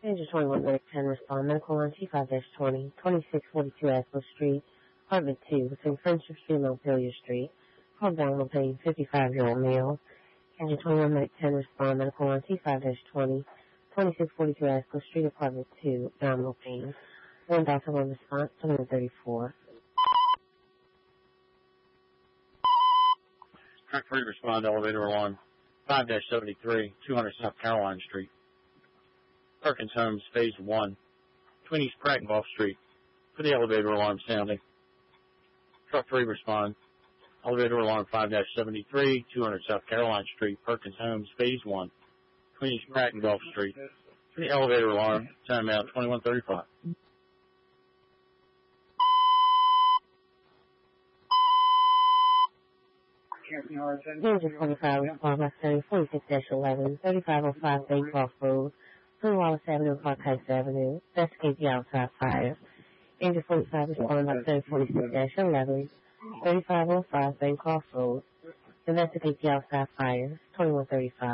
Danger 21-10 respond. Medical line T5-20, 2642 Aslo Street, apartment 2, between Friendship Street and Montpelier Street. Call down on pain, 55-year-old male. Danger 21-10 respond. Medical line T5-20, 2642 Aslo Street, apartment 2, abdominal pain. One doctor, one response, 734. Track 3 respond, elevator alarm 5-73, 200 South Caroline Street. Perkins Homes, phase 1, between East Pratt and Gulf Street. For the elevator alarm sounding. Truck 3 respond, elevator alarm 5-73, 200 South Caroline Street, Perkins Homes, phase 1, between East Pratt and Gulf Street. For the elevator alarm, timeout 2135. Danger 25 respond by 46-11, 3505 Bancroft Road, Twin Wallace Avenue, Park Heights Avenue. Investigate the outside fire. Danger 45 respond by 46-11, 3505 Bancroft Road. Investigate the outside fire. 2135.